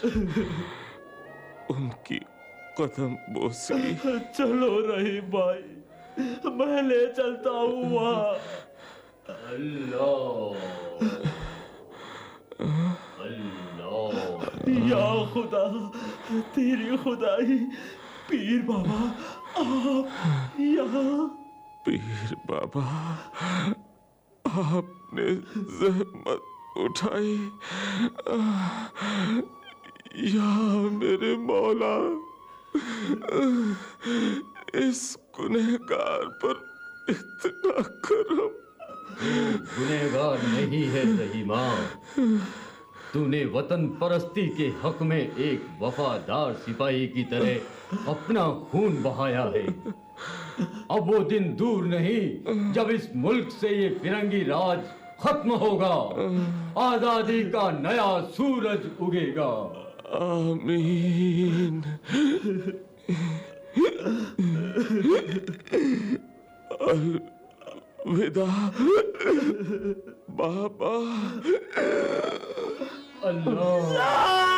उनकी कदम बोसी। चलो रहीम भाई, मैं ले चलता हूँ वहाँ। अल्लाह अल्लाह। या खुदा, तेरी खुदाई, पीर बाबा आप यहाँ। पीर बाबा, आपने जहमत उठाई। या मेरे मौला, इस गुनहगार पर इतना करम। गुनहगार नहीं है रहीमा, तूने वतन परस्ती के हक में एक वफादार सिपाही की तरह अपना खून बहाया है। अब वो दिन दूर नहीं जब इस मुल्क से ये फिरंगी राज खत्म होगा, आजादी का नया सूरज उगेगा। आमीन। अलविदा बाबा। अल्लाह।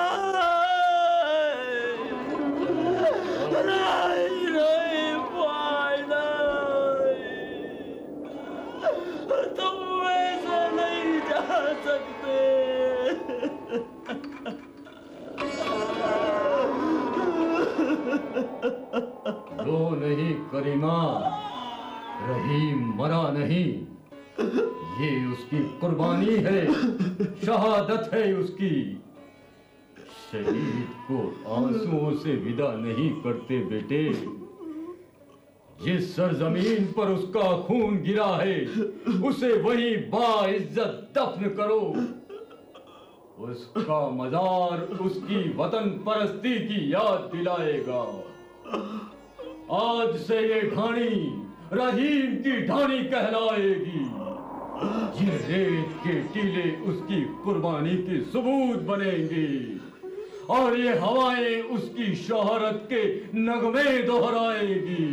तुम वैसे नहीं जा सकते। रो नहीं करीमा, रहीम मरा नहीं, ये उसकी कुर्बानी है, शहादत है उसकी। शहीद को आंसुओं से विदा नहीं करते बेटे। जिस सरजमीन पर उसका खून गिरा है, उसे वहीं बाइज्जत दफन करो। उसका मजार उसकी वतन परस्ती की याद दिलाएगा। आज से ये ढाणी रहीम की ढाणी कहलाएगी। ये रेत के टीले उसकी कुर्बानी के सबूत बनेंगे और ये हवाएं उसकी शोहरत के नगमे दोहराएगी।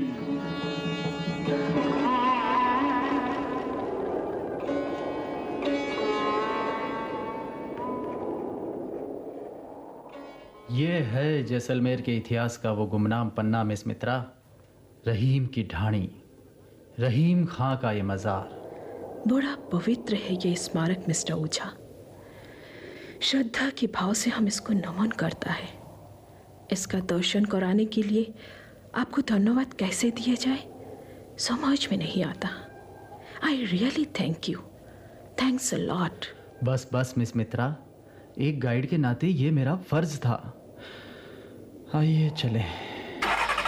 ये है जैसलमेर के इतिहास का वो गुमनाम पन्ना मिस मित्रा, रहीम की ढाणी, रहीम खां का ये मज़ार। बड़ा पवित्र है ये स्मारक मिस्टर ओझा। श्रद्धा के भाव से हम इसको नमन करता है। इसका दर्शन कराने के लिए आपको धन्यवाद कैसे दिया जाए समझ में नहीं आता। I really thank you, thanks a lot. बस बस मिस मित्रा, एक गाइड के नाते ये मेरा फर्ज था। आइए चलें।